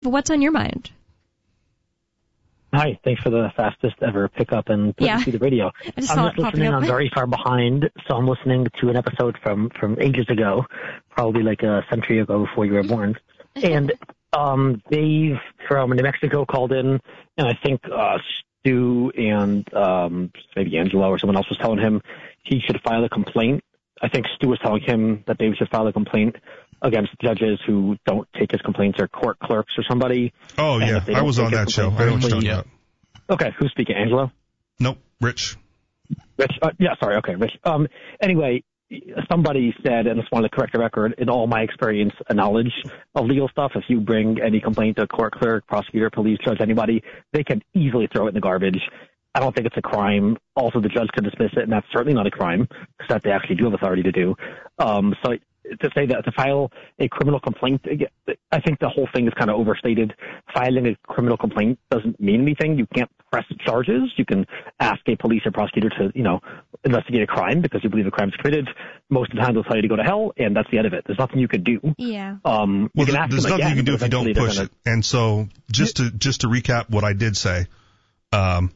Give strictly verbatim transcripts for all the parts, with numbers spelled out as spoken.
what's on your mind? Hi, thanks for the fastest ever pickup and put yeah. through the radio. I just I'm saw just it listening. I'm very far behind, so I'm listening to an episode from, from ages ago, probably like a century ago before you were born. And um, Dave from New Mexico called in, and I think uh, Stu and um, maybe Angelo or someone else was telling him he should file a complaint. I think Stu was telling him that Dave should file a complaint against judges who don't take his complaints, or court clerks or somebody. Oh, yeah, I was on that show. I know what you're talking about. Okay, who's speaking? Angelo? Nope, Rich. Rich? Uh, yeah, sorry, okay, Rich. Um, anyway, somebody said, and I just wanted to correct the record, in all my experience and knowledge of legal stuff, if you bring any complaint to a court clerk, prosecutor, police, judge, anybody, they can easily throw it in the garbage. I don't think it's a crime. Also, the judge could dismiss it, and that's certainly not a crime, because that they actually do have authority to do. Um, so to say that, to file a criminal complaint, I think the whole thing is kind of overstated. Filing a criminal complaint doesn't mean anything. You can't press charges. You can ask a police or prosecutor to, you know, investigate a crime because you believe a crime is committed. Most of the time they'll tell you to go to hell, and that's the end of it. There's nothing you can do. Yeah. Um, well, you can there's nothing again, you can do if you don't push gonna... it. And so just to, just to recap what I did say, um,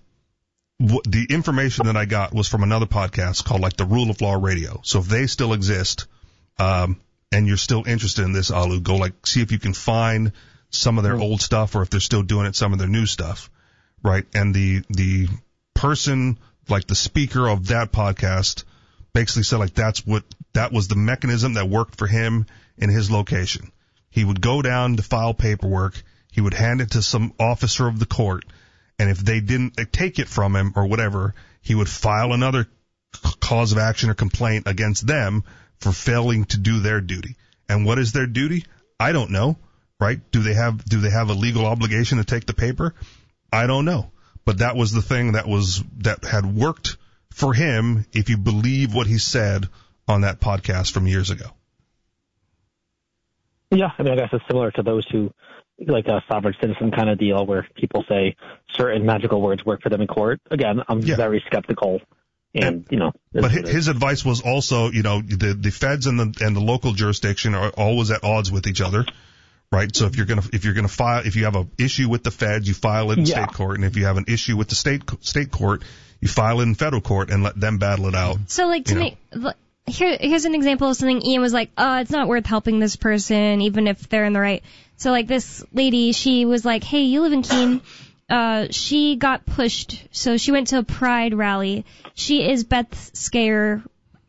the information that I got was from another podcast called like the Rule of Law Radio. So if they still exist, um, and you're still interested in this, Alu, go like see if you can find some of their mm-hmm. old stuff, or if they're still doing it, some of their new stuff, right? And the the person, like the speaker of that podcast, basically said like that's what that was the mechanism that worked for him in his location. He would go down to file paperwork. He would hand it to some officer of the court. And if they didn't take it from him or whatever, he would file another cause of action or complaint against them for failing to do their duty. And what is their duty? I don't know, right? Do they have do they have a legal obligation to take the paper? I don't know. But that was the thing that was that had worked for him, if you believe what he said on that podcast from years ago. Yeah, I mean, I guess it's similar to those who, like a sovereign citizen kind of deal where people say certain magical words work for them in court. Again, I'm yeah. very skeptical. And, and, you know. But his advice was also, you know, the, the feds and the, and the local jurisdiction are always at odds with each other, right? So if you're going to, if you're going to file, if you have an issue with the feds, you file it in yeah. state court. And if you have an issue with the state, state court, you file it in federal court and let them battle it out. So, like, to me, here, here's an example of something Ian was like, oh, it's not worth helping this person, even if they're in the right. So, like, this lady, she was like, hey, you live in Keene. Uh, she got pushed, so she went to a Pride rally. She is Beth Scare.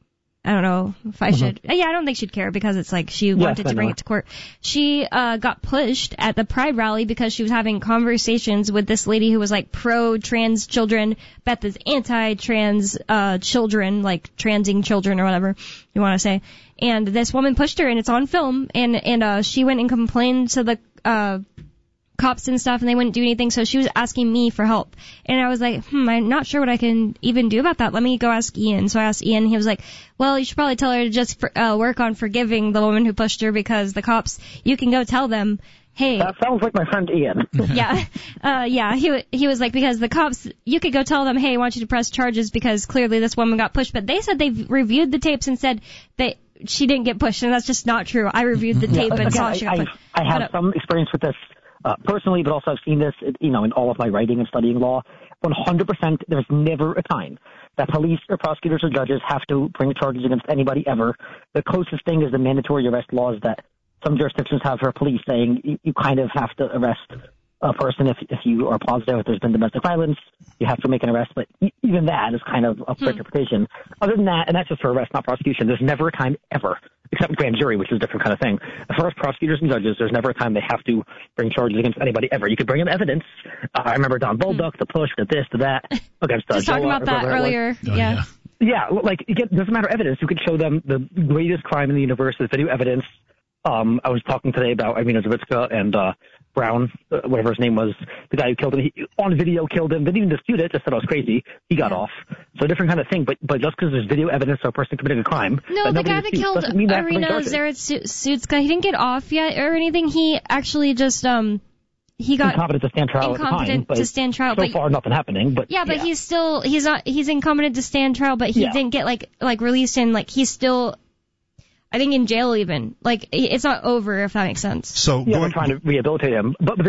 I don't know if I mm-hmm. should. Yeah, I don't think she'd care because it's like she yes, wanted to bring it to court. She uh got pushed at the Pride rally because she was having conversations with this lady who was like pro-trans children. Beth is anti-trans uh children, like transing children or whatever you want to say. And this woman pushed her, and it's on film. And and uh she went and complained to the uh cops and stuff, and they wouldn't do anything, so she was asking me for help. And I was like, hmm, I'm not sure what I can even do about that. Let me go ask Ian. So I asked Ian, he was like, well, you should probably tell her to just for, uh, work on forgiving the woman who pushed her, because the cops, you can go tell them, hey. That sounds like my friend Ian. yeah. Uh, yeah, he he was like, because the cops, you could go tell them, hey, I want you to press charges because clearly this woman got pushed. But they said they've reviewed the tapes and said that she didn't get pushed, and that's just not true. I reviewed the tape yeah, and again, saw she got pushed. I, I have some experience with this. Uh, personally, but also I've seen this, you know, in all of my writing and studying law. one hundred percent, there's never a time that police or prosecutors or judges have to bring charges against anybody ever. The closest thing is the mandatory arrest laws that some jurisdictions have for police, saying you, you kind of have to arrest a person if if you are positive if there's been domestic violence. You have to make an arrest, but even that is kind of up for hmm. interpretation. Other than that, and that's just for arrest, not prosecution, there's never a time ever, except grand jury, which is a different kind of thing. As far as prosecutors and judges, there's never a time they have to bring charges against anybody ever. You could bring in evidence. Uh, I remember Don Bolduc, the push, the this, the that, against uh, Just talking Joa, about that earlier. Oh, yeah. yeah. Yeah, like, it doesn't matter evidence. You could show them the greatest crime in the universe with video evidence. Um, I was talking today about Irina Zavitska and uh, Brown, uh, whatever his name was, the guy who killed him. He, on video, killed him. Didn't even dispute it. Just said I was crazy. He got off. So a different kind of thing. But but just because there's video evidence of a person committing a crime, no, the guy that killed Irina Zavitska, he didn't get off yet or anything. He actually just um. He got incompetent to stand trial incompetent at the time, but to stand trial. So but, far, nothing happening. But yeah, but yeah. he's still he's not he's incompetent to stand trial. But he yeah. didn't get like like released and like he's still, I think, in jail even. Like it's not over, if that makes sense. So yeah, going, we're trying to rehabilitate him, but, but the